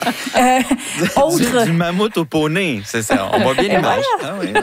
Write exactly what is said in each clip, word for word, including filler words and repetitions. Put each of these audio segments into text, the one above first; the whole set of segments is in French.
Euh, autre... Du, du mammouth au poney, c'est ça. On voit bien l'image. Ah, oui,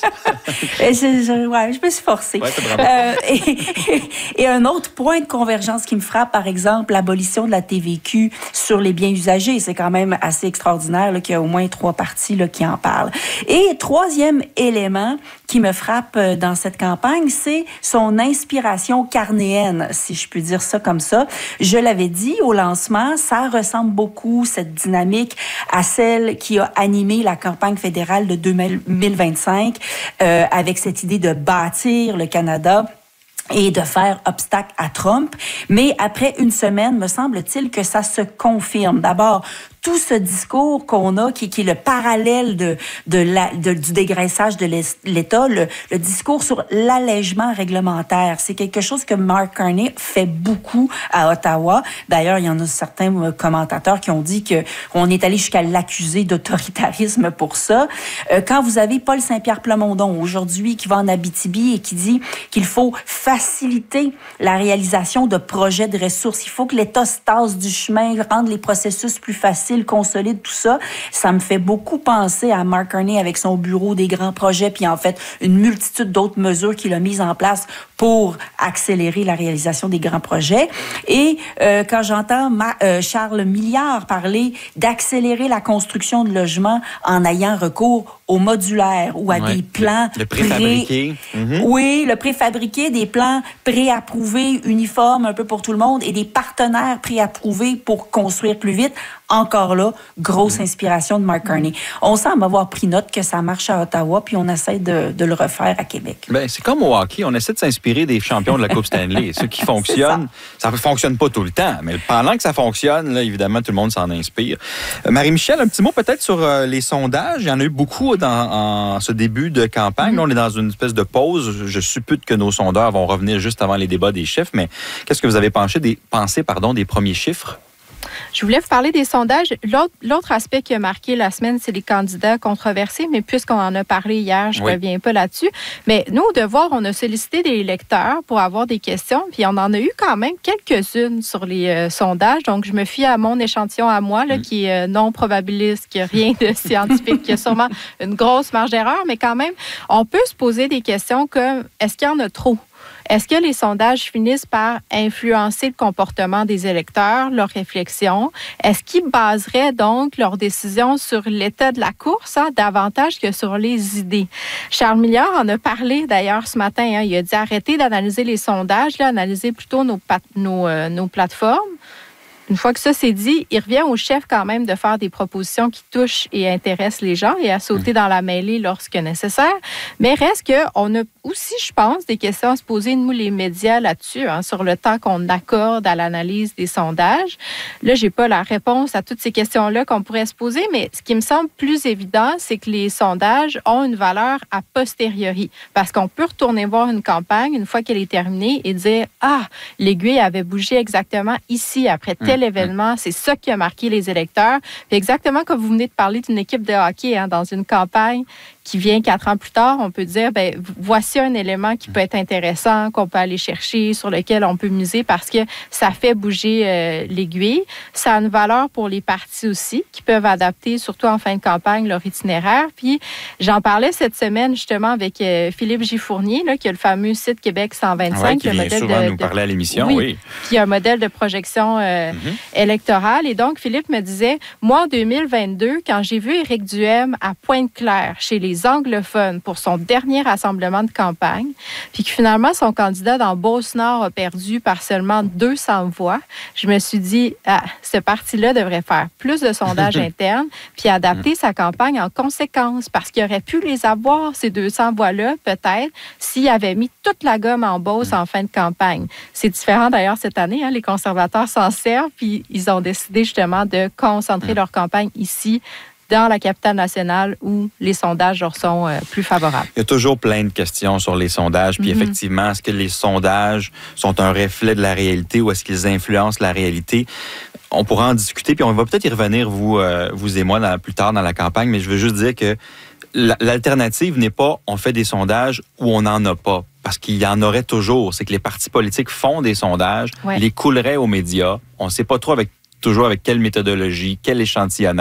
et je, je, ouais, je me suis forcée. Ouais, euh, et, et un autre point de convergence qui me frappe, par exemple, l'abolition de la T V Q sur les biens usagés. C'est quand même assez extraordinaire là, qu'il y a au moins trois partis là, qui en parlent. Et troisième élément qui me frappe dans cette campagne, c'est son inspiration carnéenne, si je peux dire ça comme ça. Je l'avais dit au lancement, ça ressemble beaucoup, cette dynamique, à celle qui a animé la campagne fédérale de deux mille vingt-cinq, euh, avec cette idée de bâtir le Canada et de faire obstacle à Trump. Mais après une semaine, me semble-t-il que ça se confirme. D'abord, tout ce discours qu'on a, qui, qui est le parallèle de, de la, de, du dégraissage de l'État, le, le discours sur l'allègement réglementaire, c'est quelque chose que Mark Carney fait beaucoup à Ottawa. D'ailleurs, il y en a certains commentateurs qui ont dit qu'on est allé jusqu'à l'accuser d'autoritarisme pour ça. Euh, quand vous avez Paul Saint-Pierre Plamondon, aujourd'hui, qui va en Abitibi et qui dit qu'il faut faciliter la réalisation de projets de ressources, il faut que l'État se tasse du chemin, rendre les processus plus faciles, consolide tout ça. Ça me fait beaucoup penser à Mark Carney avec son bureau des grands projets, puis en fait, une multitude d'autres mesures qu'il a mises en place pour accélérer la réalisation des grands projets. Et euh, quand j'entends Ma- euh, Charles Milliard parler d'accélérer la construction de logements en ayant recours au modulaire ou à ouais, des plans... Le, le préfabriqué. Pré... Mm-hmm. Oui, le préfabriqué, des plans préapprouvés, uniformes un peu pour tout le monde et des partenaires préapprouvés pour construire plus vite. Encore là, grosse inspiration de Mark Carney. On semble avoir pris note que ça marche à Ottawa, puis on essaie de, de le refaire à Québec. Bien, c'est comme au hockey, on essaie de s'inspirer des champions de la Coupe Stanley. Ceux qui fonctionnent, ça ne fonctionne pas tout le temps, mais pendant que ça fonctionne, là, évidemment, tout le monde s'en inspire. Euh, Marie-Michel, un petit mot peut-être sur euh, les sondages. Il y en a eu beaucoup dans en ce début de campagne. Mm-hmm. Là, on est dans une espèce de pause. Je suppute que nos sondeurs vont revenir juste avant les débats des chiffres, mais qu'est-ce que vous avez pensé des, pensé, pardon, des premiers chiffres? Je voulais vous parler des sondages. L'autre, l'autre aspect qui a marqué la semaine, c'est les candidats controversés, mais puisqu'on en a parlé hier, je ne oui. reviens pas là-dessus. Mais nous, au Devoir, on a sollicité des lecteurs pour avoir des questions, puis on en a eu quand même quelques-unes sur les euh, sondages. Donc, je me fie à mon échantillon à moi, là, mm. qui est euh, non probabiliste, qui n'a rien de scientifique, qui a sûrement une grosse marge d'erreur, mais quand même, on peut se poser des questions comme, est-ce qu'il y en a trop? Est-ce que les sondages finissent par influencer le comportement des électeurs, leurs réflexions? Est-ce qu'ils baseraient donc leurs décisions sur l'état de la course, hein, davantage que sur les idées? Charles Milliard en a parlé d'ailleurs ce matin. Hein, il a dit arrêtez d'analyser les sondages, là, analysez plutôt nos, pat- nos, euh, nos plateformes. Une fois que ça c'est dit, il revient au chef quand même de faire des propositions qui touchent et intéressent les gens et à sauter dans la mêlée lorsque nécessaire. Mais reste qu'on a aussi, je pense, des questions à se poser, nous, les médias, là-dessus, hein, sur le temps qu'on accorde à l'analyse des sondages. Là, j'ai pas la réponse à toutes ces questions-là qu'on pourrait se poser, mais ce qui me semble plus évident, c'est que les sondages ont une valeur a posteriori. Parce qu'on peut retourner voir une campagne une fois qu'elle est terminée et dire « Ah, l'aiguille avait bougé exactement ici, après tel mmh. événement. » C'est ça qui a marqué les électeurs. Puis exactement comme vous venez de parler d'une équipe de hockey hein, dans une campagne qui vient quatre ans plus tard, on peut dire, ben voici un élément qui peut être intéressant, qu'on peut aller chercher, sur lequel on peut miser parce que ça fait bouger euh, l'aiguille. Ça a une valeur pour les partis aussi, qui peuvent adapter, surtout en fin de campagne, leur itinéraire. Puis, j'en parlais cette semaine, justement, avec euh, Philippe Gifournier, là, qui a le fameux site Québec cent vingt-cinq. Ouais, qui vient modèle souvent de, nous parler à l'émission, oui. oui. Qui a un modèle de projection euh, mm-hmm. électorale. Et donc, Philippe me disait, moi, en deux mille vingt-deux, quand j'ai vu Éric Duhaime à Pointe-Claire, chez les anglophones pour son dernier rassemblement de campagne, puis que finalement, son candidat dans Beauce-Nord a perdu par seulement deux cents voix, je me suis dit, ah, ce parti-là devrait faire plus de sondages internes puis adapter sa campagne en conséquence parce qu'il aurait pu les avoir, ces deux cents voix-là, peut-être, s'il avait mis toute la gomme en Beauce en fin de campagne. C'est différent d'ailleurs cette année, hein, les conservateurs s'en servent puis ils ont décidé justement de concentrer leur campagne ici, dans la capitale nationale où les sondages leur sont euh, plus favorables. Il y a toujours plein de questions sur les sondages. Puis mm-hmm. effectivement, est-ce que les sondages sont un reflet de la réalité ou est-ce qu'ils influencent la réalité? On pourra en discuter, puis on va peut-être y revenir, vous, euh, vous et moi, dans, plus tard dans la campagne, mais je veux juste dire que l'alternative n'est pas on fait des sondages ou on n'en a pas. Parce qu'il y en aurait toujours. C'est que les partis politiques font des sondages, ouais. les couleraient aux médias. On ne sait pas trop avec toujours avec quelle méthodologie, quel échantillonnage.